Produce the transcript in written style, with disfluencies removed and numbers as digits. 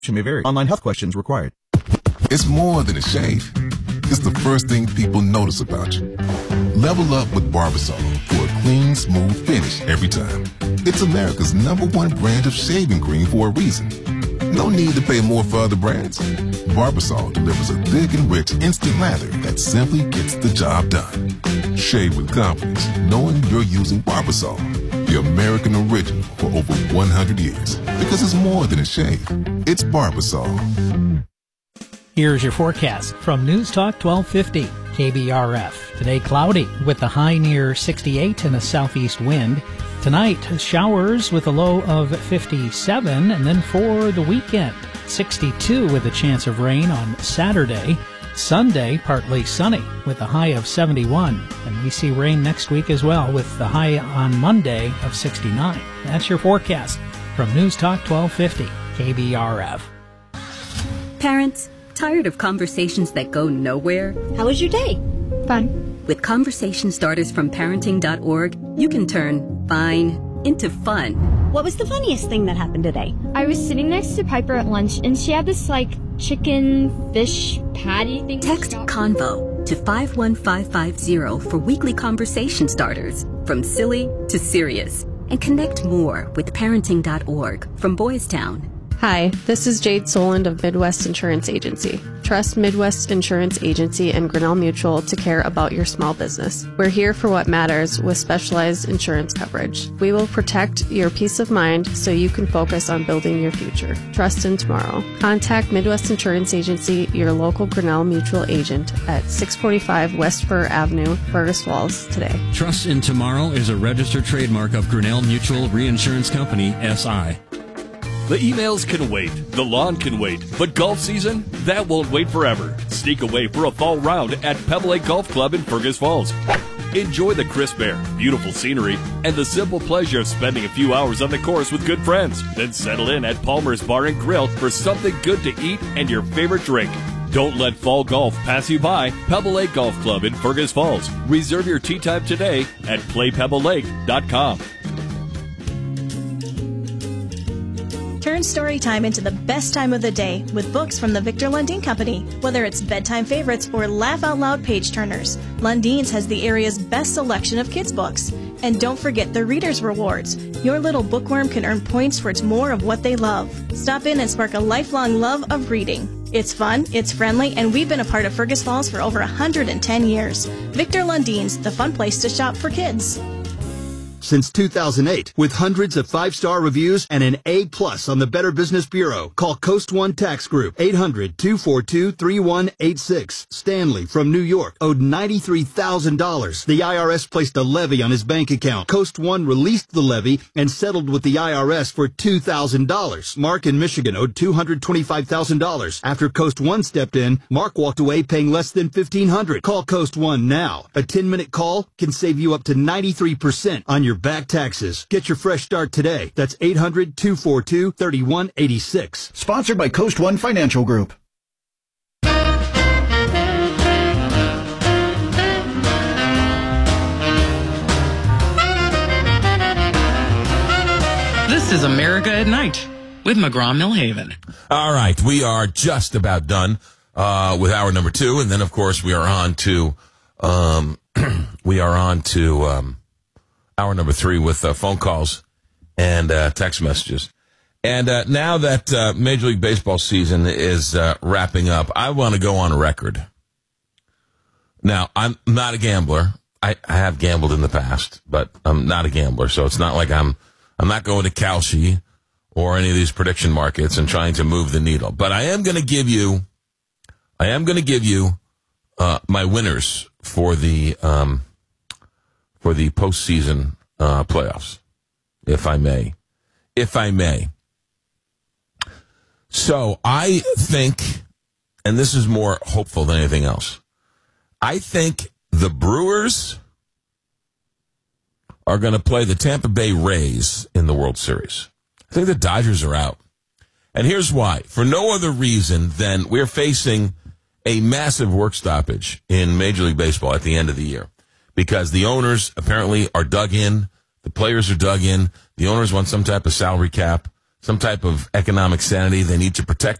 may vary. Online health questions required. It's more than a shave. It's the first thing people notice about you. Level up with Barbasol for a clean, smooth finish every time. It's America's #1 brand of shaving cream for a reason. No need to pay more for other brands. Barbasol delivers a thick and rich instant lather that simply gets the job done. Shave with confidence, knowing you're using Barbasol, the American original for over 100 years. Because it's more than a shave. It's Barbasol. Here's your forecast from News Talk 1250 KBRF. Today cloudy with the high near 68 and a southeast wind. Tonight showers with a low of 57, and then for the weekend 62 with a chance of rain on Saturday. Sunday partly sunny with a high of 71, and we see rain next week as well with the high on Monday of 69. That's your forecast from News Talk 1250 KBRF. Parents, tired of conversations that go nowhere? How was your day? Fun. With conversation starters from parenting.org, you can turn fine into fun. What was the funniest thing that happened today? I was sitting next to Piper at lunch, and she had this, chicken fish patty thing. Text CONVO to 51550 for weekly conversation starters, from silly to serious. And connect more with parenting.org from Boys Town. Hi, this is Jade Soland of Midwest Insurance Agency. Trust Midwest Insurance Agency and Grinnell Mutual to care about your small business. We're here for what matters with specialized insurance coverage. We will protect your peace of mind so you can focus on building your future. Trust in tomorrow. Contact Midwest Insurance Agency, your local Grinnell Mutual agent at 645 West Fur Avenue, Fergus Falls today. Trust in tomorrow is a registered trademark of Grinnell Mutual Reinsurance Company, SI. The emails can wait, the lawn can wait, but golf season, that won't wait forever. Sneak away for a fall round at Pebble Lake Golf Club in Fergus Falls. Enjoy the crisp air, beautiful scenery, and the simple pleasure of spending a few hours on the course with good friends. Then settle in at Palmer's Bar and Grill for something good to eat and your favorite drink. Don't let fall golf pass you by. Pebble Lake Golf Club in Fergus Falls. Reserve your tee time today at playpebblelake.com. Turn story time into the best time of the day with books from the Victor Lundin Company. Whether it's bedtime favorites or laugh-out-loud page-turners, Lundin's has the area's best selection of kids' books. And don't forget the Reader's Rewards. Your little bookworm can earn points towards more of what they love. Stop in and spark a lifelong love of reading. It's fun, it's friendly, and we've been a part of Fergus Falls for over 110 years. Victor Lundin's, the fun place to shop for kids. Since 2008, with hundreds of 5-star reviews and an A+ on the Better Business Bureau. Call Coast One Tax Group, 800-242-3186. Stanley from New York owed $93,000. The IRS placed a levy on his bank account. Coast One released the levy and settled with the IRS for $2,000. Mark in Michigan owed $225,000. After Coast One stepped in, Mark walked away paying less than $1,500. Call Coast One now. A 10-minute call can save you up to 93% on your back taxes. Get your fresh start today. That's 800-242-3186. Sponsored by Coast One Financial Group. This is America at Night with McGraw-Millhaven. All right, we are just about done with hour number 2, and then of course we are on to hour number 3 with phone calls and text messages. And now that Major League Baseball season is wrapping up, I want to go on record. Now, I'm not a gambler. I have gambled in the past, but I'm not a gambler, so it's not like I'm not going to Kalshi or any of these prediction markets and trying to move the needle. But I am going to give you my winners for the postseason playoffs, if I may. So I think, and this is more hopeful than anything else, I think the Brewers are going to play the Tampa Bay Rays in the World Series. I think the Dodgers are out. And here's why. For no other reason than we're facing a massive work stoppage in Major League Baseball at the end of the year. Because the owners apparently are dug in. The players are dug in. The owners want some type of salary cap. some type of economic sanity. They need to protect